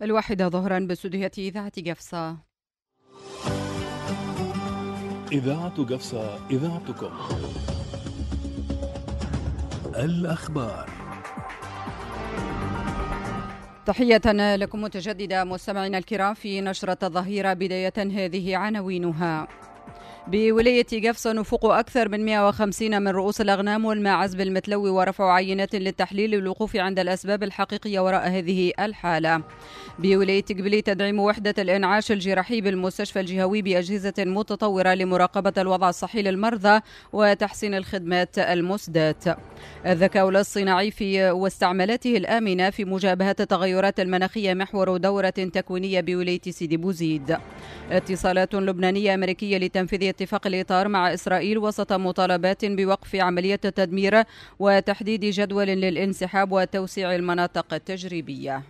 الواحدة ظهرا باستديوهات إذاعة قفصة. إذاعة قفصة، إذاعتكم. الأخبار. تحية لكم متجددة مستمعينا الكرام في نشرة الظهيرة. بداية هذه عناوينها. بولاية قفصة نفوق أكثر من 150 من رؤوس الأغنام والماعز بالمتلوي ورفع عينات للتحليل للوقوف عند الأسباب الحقيقية وراء هذه الحالة. بولاية قبلي تدعيم وحدة الإنعاش الجراحي بالمستشفى الجهوي بأجهزة متطورة لمراقبة الوضع الصحي للمرضى وتحسين الخدمات المسداة. الذكاء الاصطناعي واستعمالاته الآمنة في مجابهة التغيرات المناخية محور دورة تكوينية بولاية سيدي بوزيد. اتصالات لبنانية أمريكية لتنفيذ اتفاق الإطار مع إسرائيل وسط مطالبات بوقف عملية التدمير وتحديد جدول للانسحاب وتوسيع المناطق التجريبية.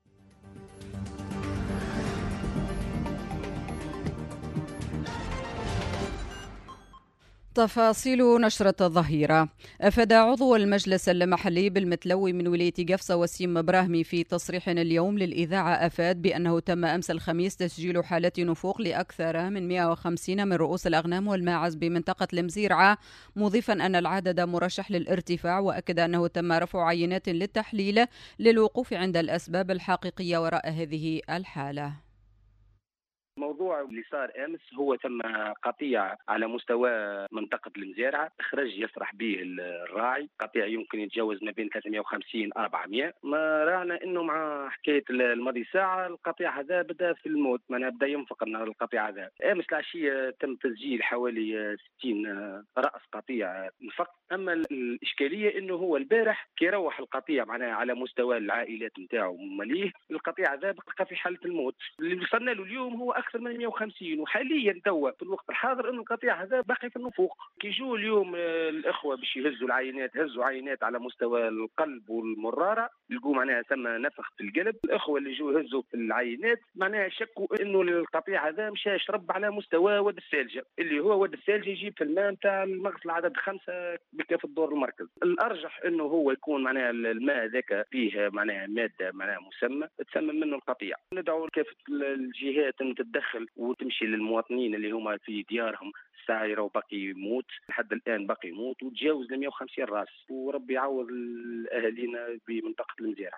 تفاصيل نشرة الظهيرة. أفاد عضو المجلس المحلي بالمتلوي من ولاية قفصة وسيم براهمي في تصريح اليوم للإذاعة أفاد بأنه تم أمس الخميس تسجيل حالة نفوق لأكثر من 150 من رؤوس الأغنام والماعز بمنطقة المزيرعة، مضيفا أن العدد مرشح للارتفاع، وأكد أنه تم رفع عينات للتحليل للوقوف عند الأسباب الحقيقية وراء هذه الحالة. الموضوع اللي صار امس هو تم قطيع على مستوى منطقه المزارعه، اخراج يفرح به الراعي، قطيع يمكن يتجاوز ما بين 350 400. ما رانا انه مع حكايه الماضي ساعه القطيع هذا بدا في الموت، معناها بدا ينفق القطيع هذا. امس العشيه تم تسجيل حوالي 60 راس قطيع انفق. اما الاشكاليه انه هو البارح كي روح القطيع معناها على مستوى العائلات نتاعو مليه، القطيع هذا بقى في حاله الموت. اللي وصلنا له اليوم هو اكثر من 150، وحاليا توا في الوقت الحاضر انه القطيع هذا باقي في النفوق. كي يجوا اليوم الاخوه باش يهزوا العينات، هزوا عينات على مستوى القلب والمراره، لقوا معناها ثم نفخ في القلب. الاخوه اللي جو هزوا في العينات معناها شكوا انه القطيع هذا مشى يشرب على مستوى ود الثلجه، اللي هو ود الثلجه يجيب في الماء نتاع المغسله عدد 5 بك في الدور المركز. الارجح انه هو يكون معناها الماء ذاك فيه معناها ماده معناها مسمى تسمم منه القطيع. ندعو كافه الجهات ان تتدخل وتمشي للمواطنين اللي هما في ديارهم ساعي راهو باقي يموت، لحد الان باقي يموت وتجاوز 150 راس، وربي يعوض اهالينا بمنطقه المزارعه.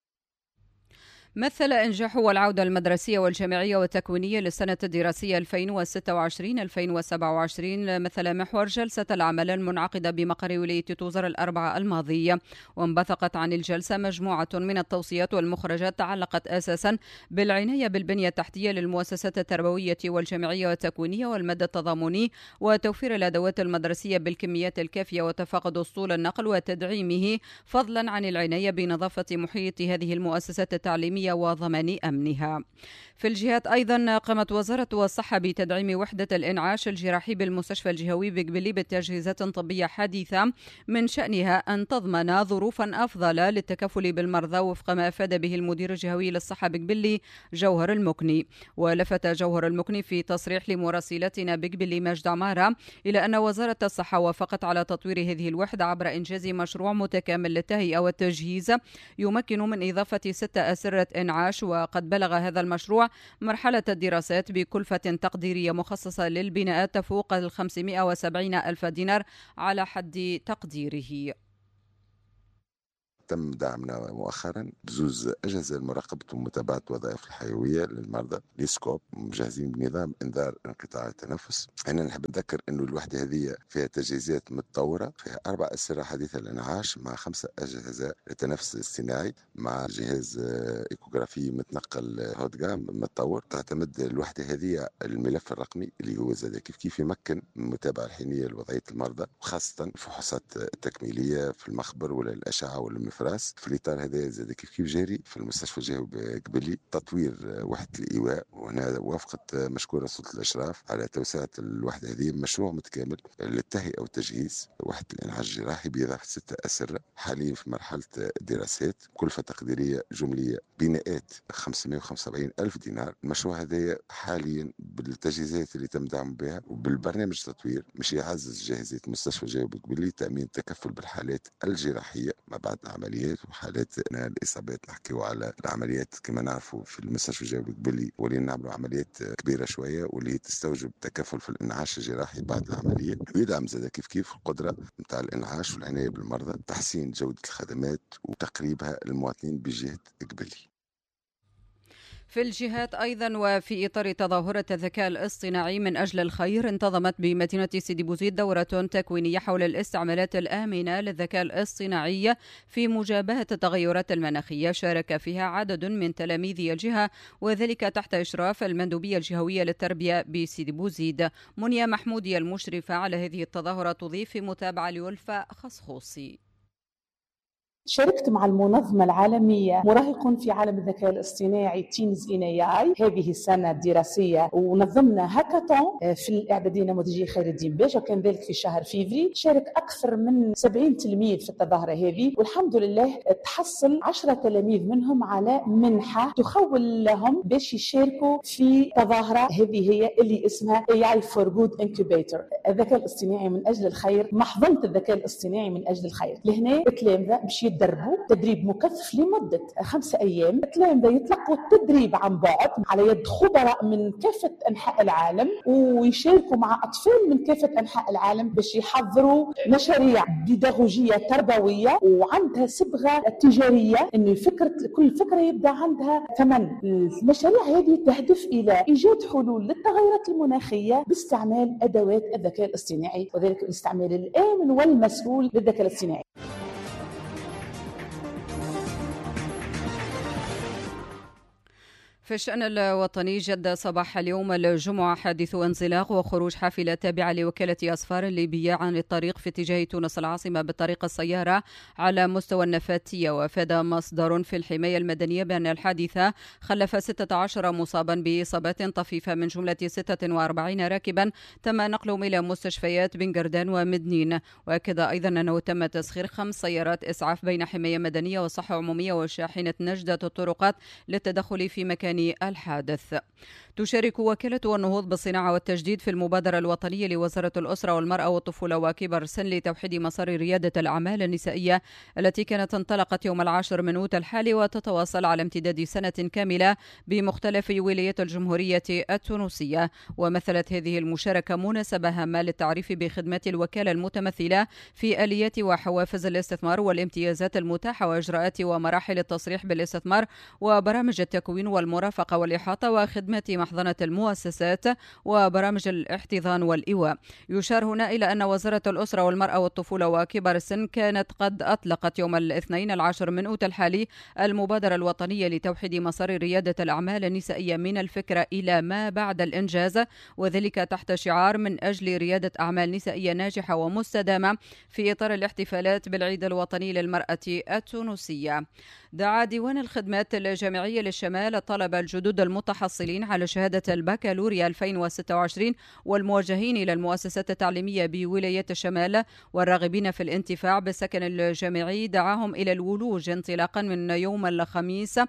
مثل إنجاح والعودة المدرسية والجامعية والتكوينية للسنة الدراسية 2026-2027 مثل محور جلسة العمل المنعقدة بمقر ولاية توزر الأربعاء الماضية. وانبثقت عن الجلسة مجموعة من التوصيات والمخرجات تعلقت أساسا بالعناية بالبنية التحتية للمؤسسات التربوية والجامعية والتكوينية والمد التضامني، وتوفير الأدوات المدرسية بالكميات الكافية وتفاقد أسطول النقل وتدعيمه، فضلا عن العناية بنظافة محيط هذه المؤسسات التعليمية وضمان أمنها. في الجهات أيضا قامت وزارة الصحة بتدعيم وحدة الإنعاش الجراحي بالمستشفى الجهوي بقبلي بتجهيزات طبية حديثة من شأنها أن تضمن ظروفا أفضل للتكفل بالمرضى، وفق ما أفاد به المدير الجهوي للصحة بقبلي جوهر المكني. ولفت جوهر المكني في تصريح لمراسلتنا بقبلي مجد عمارة إلى أن وزارة الصحة وافقت على تطوير هذه الوحدة عبر إنجاز مشروع متكامل للتهيئة والتجهيز يمكن من إضافة 6 أسرة إنعاش، وقد بلغ هذا المشروع مرحلة الدراسات بكلفة تقديرية مخصصة للبناءات تفوق 570 ألف دينار على حد تقديره. تم دعمنا مؤخرا بزوز أجهزة لمراقبة ومتابعة الوظائف الحيوية للمرضى ليسكوب، مجهزين بنظام إنذار انقطاع التنفس. أنا نحب نذكر أنه الوحدة هذه فيها تجهيزات متطورة، فيها 4 أسرة حديثة للإنعاش مع 5 أجهزة للتنفس الاصطناعي مع جهاز إيكوغرافي متنقل هوتجام متطور. تعتمد الوحدة هذه الملف الرقمي اللي هو زاد كيف يمكن من المتابعة الحينية لوضعية المرضى، وخاصة الفحوصات التكميلية في المخبر ولا الأشعة ولا فراس. في الإطار هذا زاد كيف جاري في المستشفى الجهوي بقبلي تطوير وحدة الإيواء، وهنا وافقت مشكورة سلطة الأشراف على توسعة الوحدة هذه مشروع متكامل للتهيئة والتجهيز وحدة الإنعاش الجراحي بإضافة 6 أسرة حاليا في مرحلة الدراسات، كلفة تقديرية جملية بناءات 575 ألف دينار. المشروع هذا حاليا بالتجهيزات اللي تم دعم بها وبالبرنامج التطوير مش يعزز جاهزية مستشفى الجهوي بقبلي تأمين التكفل بالحالات الجراحية ما بعد عملية العمليات، وحالات الإصابات نحكيو على العمليات كما نعرفوا في المستشفى الجوي القبلي ولينا نعملوا عمليات كبيرة شوية واللي تستوجب تكافل في الإنعاش الجراحي بعد العملية، ويدعم زاد كيف القدرة نتاع الإنعاش والعناية بالمرضى، تحسين جودة الخدمات وتقريبها للمواطنين بجهة قبلي. في الجهات أيضا وفي إطار تظاهرة الذكاء الاصطناعي من أجل الخير، انتظمت بمدينة سيدي بوزيد دورة تكوينية حول الاستعمالات الآمنة للذكاء الاصطناعي في مجابهة التغيرات المناخية، شارك فيها عدد من تلاميذي الجهة وذلك تحت إشراف المندوبية الجهوية للتربية بسيدي بوزيد. منيا محمودي المشرفة على هذه التظاهرة تضيف في متابعة لولفة خصخوصي. شاركت مع المنظمة العالمية مراهق في عالم الذكاء الاصطناعي تينز إن AI هذه السنة الدراسية، ونظمنا هاكاثون في الإعدادية النموذجية خير الدين باشا، وكان ذلك في شهر فيفري. شارك أكثر من 70 تلميذ في التظاهرة هذه، والحمد لله تحصل 10 تلاميذ منهم على منحة تخول لهم باش يشاركوا في تظاهرة هذه هي اللي اسمها AI for Good Incubator، الذكاء الاصطناعي من أجل الخير، محضنة الذكاء الاصطناعي من أجل الخير. لهنا التلامذة باش يتدربوا تدريب مكثف لمدة 5 أيام. التلامذة يتلقوا التدريب عن بعد على يد خبراء من كافة أنحاء العالم، ويشاركوا مع أطفال من كافة أنحاء العالم باش يحضروا مشاريع بيداغوجية تربوية وعندها صبغة تجارية، إنه كل فكرة يبدأ عندها ثمن. المشاريع هذه تهدف إلى إيجاد حلول للتغيرات المناخية باستعمال أدوات الذكاء الاصطناعي، وذلك الاستعمال الآمن والمسؤول للذكاء الاصطناعي. في الشأن الوطني، جد صباح اليوم الجمعة حادث انزلاق وخروج حافلة تابعة لوكالة أسفار ليبية عن الطريق في اتجاه تونس العاصمة بطريق السيارة على مستوى النفاتية. وافاد مصدر في الحماية المدنية بأن الحادثة خلف 16 مصابا بإصابات طفيفة من جملة 46 راكبا تم نقلهم إلى مستشفيات بن قردان ومدنين. وأكد أيضا أنه تم تسخير 5 سيارات إسعاف بين حماية مدنية وصحة عمومية وشاحنة نجدة الطرقات للتدخل في مكان الحادث. تشارك وكالة النهوض بالصناعة والتجديد في المبادرة الوطنية لوزارة الأسرة والمرأة والطفولة وكبر السن لتوحيد مسار ريادة الأعمال النسائية التي كانت انطلقت يوم 10 من أوت الحالي وتتواصل على امتداد سنة كاملة بمختلف ولايات الجمهورية التونسية. ومثلت هذه المشاركة مناسبة هامة للتعريف بخدمات الوكالة المتمثلة في آليات وحوافز الاستثمار والامتيازات المتاحة وإجراءات ومراحل التصريح بالاستثمار وبرامج التكوين والمرافقة والإحاطة وخدمات محضنة المؤسسات وبرامج الاحتضان والإيواء. يشار هنا إلى أن وزارة الأسرة والمرأة والطفولة وكبار السن كانت قد أطلقت يوم الاثنين 10 من أوت الحالي المبادرة الوطنية لتوحيد مسار ريادة الأعمال النسائية من الفكرة إلى ما بعد الإنجاز، وذلك تحت شعار من أجل ريادة أعمال نسائية ناجحة ومستدامة في إطار الاحتفالات بالعيد الوطني للمرأة التونسية. دعا ديوان الخدمات الجامعية للشمال الطلبة الجدد المتحصلين على شهادة البكالوريا 2026 والموجهين إلى المؤسسات التعليمية بولايات الشمال والراغبين في الانتفاع بالسكن الجامعي، دعاهم إلى الولوج انطلاقا من يوم الخميس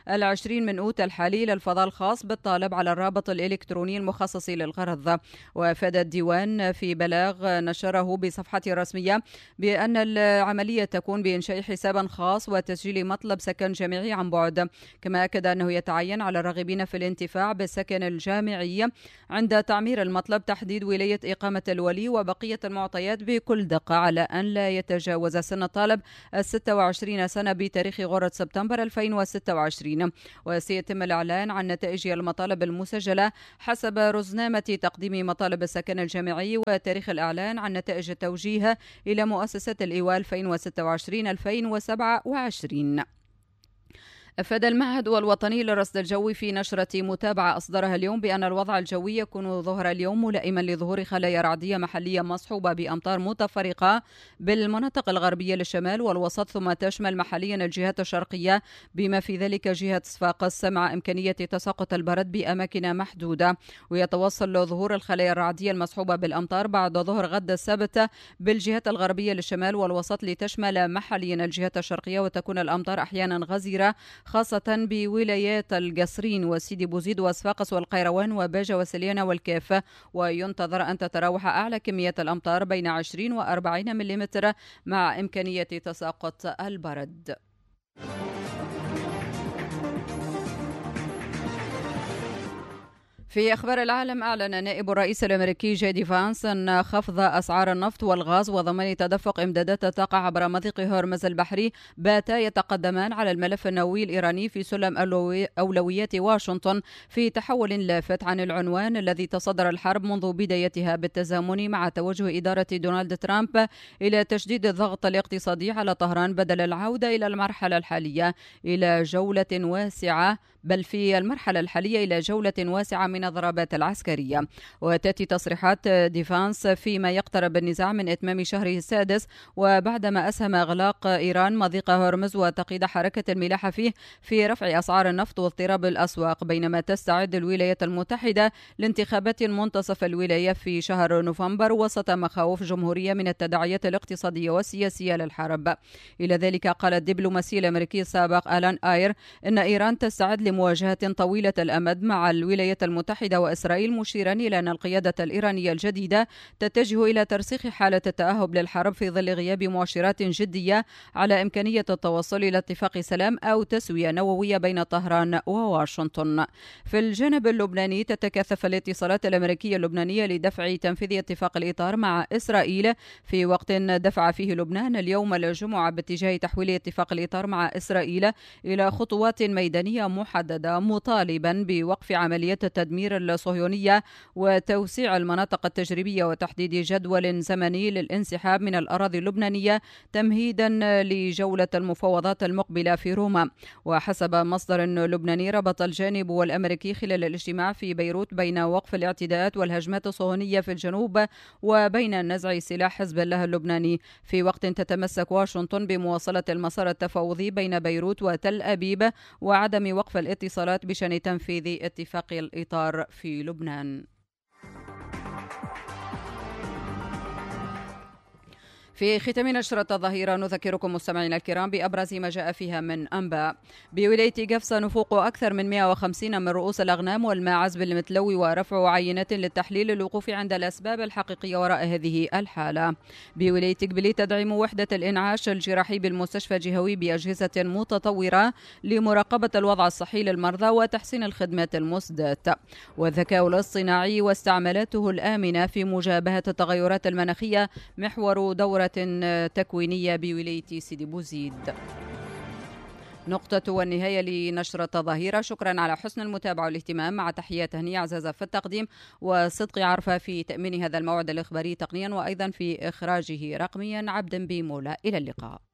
20 من أوت الحالي للفضاء الخاص بالطالب على الرابط الإلكتروني المخصص للغرض. وأفاد الديوان في بلاغ نشره بصفحته الرسمية بأن العملية تكون بإنشاء حساب خاص وتسجيل مطلب سكن جامعي عن بعد. كما أكد أنه يتعين على الراغبين في الانتفاع بالسكن الجامعي عند تعمير المطلب تحديد ولاية إقامة الولي وبقية المعطيات بكل دقة، على أن لا يتجاوز سن الطالب 26 سنة بتاريخ غرة سبتمبر 2026. وسيتم الإعلان عن نتائج المطالب المسجلة حسب رزنامة تقديم مطالب السكن الجامعي وتاريخ الإعلان عن نتائج التوجيه إلى مؤسسة الإيواء 2026-2027. أفاد المعهد الوطني للرصد الجوي في نشرة متابعة أصدرها اليوم بأن الوضع الجوي يكون ظهر اليوم ملائما لظهور خلايا رعدية محلية مصحوبة بأمطار متفرقة بالمناطق الغربية للشمال والوسط، ثم تشمل محليا الجهات الشرقية بما في ذلك جهة صفاقس مع إمكانية تساقط البرد بأماكن محدودة. ويتوصل ظهور الخلايا الرعدية المصحوبة بالأمطار بعد ظهر غد السبت بالجهات الغربية للشمال والوسط لتشمل محليا الجهات الشرقية، وتكون الأمطار أحيانا غزيرة خاصة بولايات القصرين وسيدي بوزيد وصفاقس والقيروان وباجة وسليانة والكافة. وينتظر أن تتراوح أعلى كميات الأمطار بين 20 و40 ملم مع إمكانية تساقط البرد. في أخبار العالم، أعلن نائب الرئيس الأمريكي جي دي فانس أن خفض أسعار النفط والغاز وضمان تدفق إمدادات الطاقة عبر مضيق هرمز البحري باتا يتقدمان على الملف النووي الإيراني في سلم أولويات واشنطن في تحول لافت عن العنوان الذي تصدر الحرب منذ بدايتها بالتزامن مع توجه إدارة دونالد ترامب إلى تشديد الضغط الاقتصادي على طهران بدل العودة إلى المرحلة الحالية إلى جولة واسعة إلى جولة واسعة من الضربات العسكرية. وتأتي تصريحات ديفانس فيما يقترب النزاع من إتمام شهره السادس، وبعدما أسهم إغلاق إيران مضيق هرمز وتقييد حركة الملاحة فيه في رفع أسعار النفط واضطراب الأسواق، بينما تستعد الولايات المتحدة لانتخابات منتصف الولاية في شهر نوفمبر وسط مخاوف جمهورية من التداعيات الاقتصادية والسياسية للحرب. إلى ذلك قال الدبلوماسي الأمريكي السابق آلان آير إن إيران تستعد لمواجهة طويلة الأمد مع الولايات المتحدة وإسرائيل، مشيرا إلى أن القيادة الإيرانية الجديدة تتجه إلى ترسيخ حالة التأهب للحرب في ظل غياب مؤشرات جدية على إمكانية التوصل إلى اتفاق سلام أو تسوية نووية بين طهران وواشنطن. في الجانب اللبناني، تتكاثف الاتصالات الأمريكية اللبنانية لدفع تنفيذ اتفاق الإطار مع إسرائيل، في وقت دفع فيه لبنان اليوم الجمعة باتجاه تحويل اتفاق الإطار مع إسرائيل إلى خطوات ميدانية محددة، مطالبا بوقف عمليات التدمير الصهيونية وتوسيع المناطق التجريبية وتحديد جدول زمني للانسحاب من الأراضي اللبنانية تمهيدا لجولة المفاوضات المقبلة في روما. وحسب مصدر لبناني، ربط الجانب والأمريكي خلال الاجتماع في بيروت بين وقف الاعتداءات والهجمات الصهيونية في الجنوب وبين نزع سلاح حزب الله اللبناني، في وقت تتمسك واشنطن بمواصلة المسار التفاوضي بين بيروت وتل أبيب وعدم وقف الاتصالات بشأن تنفيذ اتفاق الإطار في لبنان. في ختام نشرة الظهيرة نذكركم مستمعينا الكرام بأبرز ما جاء فيها من أنباء. بولاية قفصة نفوق أكثر من 150 من رؤوس الأغنام والماعز بالمتلوي ورفع عينات للتحليل للوقوف عند الأسباب الحقيقية وراء هذه الحالة. بولاية قبلي تدعم وحدة الإنعاش الجراحي بالمستشفى الجهوي بأجهزة متطورة لمراقبة الوضع الصحي للمرضى وتحسين الخدمات المسداة. والذكاء الاصطناعي واستعمالاته الآمنة في مجابهة التغيرات المناخية محور دورة تكوينية بولاية سيدي بوزيد. نقطة والنهاية لنشرة ظهيرة. شكرا على حسن المتابعة والاهتمام، مع تحيات هنية عزازة في التقديم وصدقي عرفة في تأمين هذا الموعد الإخباري تقنيا وأيضا في إخراجه رقميا. عبد بيمولا، إلى اللقاء.